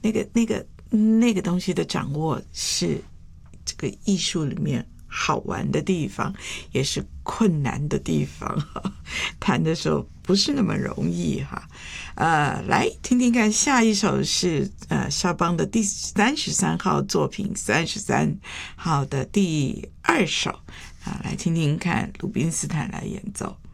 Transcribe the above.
那个东西的掌握是这个艺术里面好玩的地方，也是困难的地方，弹的时候不是那么容易哈。来听听看，下一首是肖邦的第33号作品，33号的第2首啊，来听听看鲁宾斯坦来演奏。